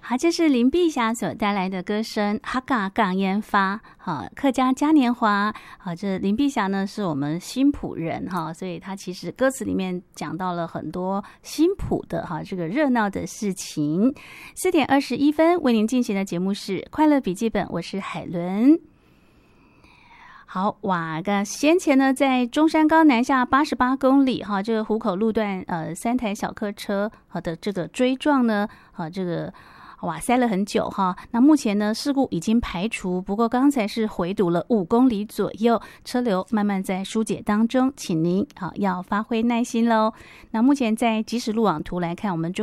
好，这是林碧霞所带来的歌声《哈嘎港烟发》。好，客家嘉年华。好，这林碧霞呢是我们新埔人哈，所以她其实歌词里面讲到了很多新埔的哈这个热闹的事情。4:21为您进行的节目是快乐笔记本，我是海伦。好哇，先前呢，在中山高南下88公里哈，这个湖口路段3台小客车的这个追撞呢，这个哇塞了很久哈。那目前呢事故已经排除，不过刚才是回堵了5公里左右，车流慢慢在疏解当中，请您要发挥耐心喽。那目前在即时路网图来看，我们中